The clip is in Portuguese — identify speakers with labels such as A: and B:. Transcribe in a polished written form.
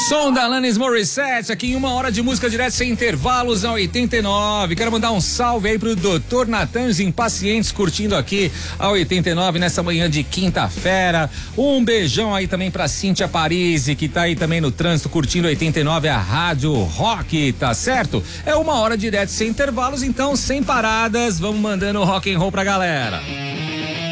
A: Som da Alanis Morissette, aqui em 1 hora de música direto sem intervalos a 89. Quero mandar um salve aí pro Dr. Natan, os impacientes curtindo aqui a 89 nessa manhã de quinta-feira. Um beijão aí também pra Cíntia Parisi, que tá aí também no trânsito curtindo 89, a Rádio Rock, tá certo? É 1 hora direto sem intervalos, então sem paradas, vamos mandando rock and roll pra galera.